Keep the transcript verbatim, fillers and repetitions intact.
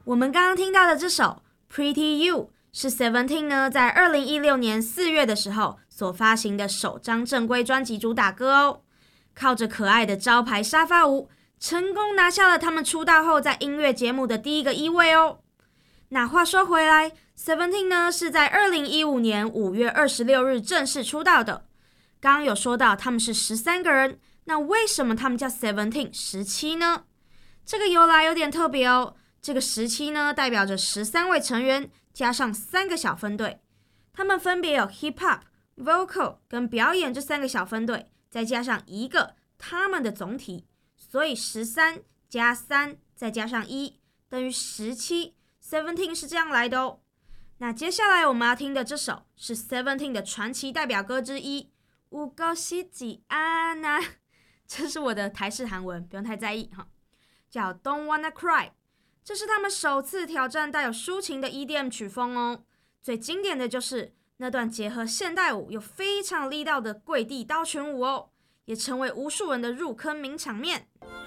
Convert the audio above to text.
我们刚刚听到的这首 Pretty You 是 Seventeen 呢在二零一六年四月的时候所发行的首张正规专辑主打歌哦，靠着可爱的招牌沙发舞，成功拿下了他们出道后在音乐节目的第一个一位哦。那话说回来 ，Seventeen 呢是在二零一五年五月二十六日正式出道的。刚刚有说到他们是十三个人，那为什么他们叫 Seventeen 十七呢？这个由来有点特别哦。这个十七呢代表着十三位成员加上三个小分队，他们分别有 Hip Hop、Vocal 跟表演这三个小分队，再加上一个他们的总体，所以十三加三再加上一等于十七。Seventeen 是这样来的哦。那接下来我们要听的这首是 Seventeen 的传奇代表歌之一，有够实际啊那，这是我的台式韩文，不用太在意哈。叫 Don't Wanna Cry， 这是他们首次挑战带有抒情的 E D M 曲风哦。最经典的就是那段结合现代舞又非常力道的跪地刀群舞哦，也成为无数人的入坑名场面。